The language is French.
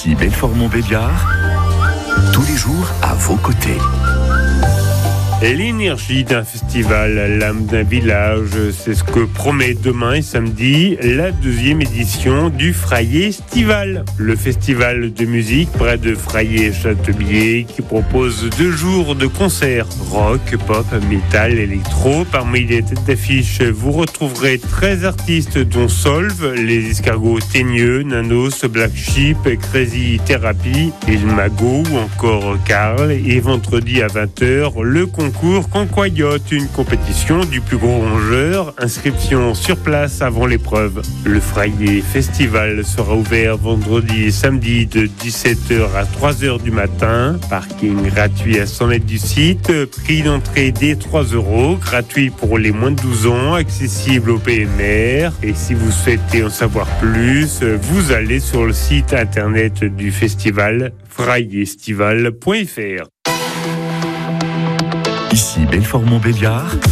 Ici Belfort-Montbéliard, tous les jours à vos côtés. L'énergie d'un festival, l'âme d'un village, c'est ce que promet demain et samedi la 2e édition du Frayé Estival. Le festival de musique près de Frayé-Châteaubier qui propose 2 jours de concerts rock, pop, métal, électro. Parmi les têtes d'affiche, vous retrouverez 13 artistes dont Solve, les escargots Teigneux, Nanos, Black Sheep, Crazy Therapy, Il Mago ou encore Karl. Et vendredi à 20h, le concours Concoyote, une compétition du plus gros rongeur. Inscription sur place avant l'épreuve. Le Frayé Festival sera ouvert vendredi et samedi de 17h à 3h du matin. Parking gratuit à 100 mètres du site. Prix d'entrée des 3 €. Gratuit pour les moins de 12 ans. Accessible au PMR. Et si vous souhaitez en savoir plus, vous allez sur le site internet du festival frayestival.fr. Ici Belfort-Montbéliard.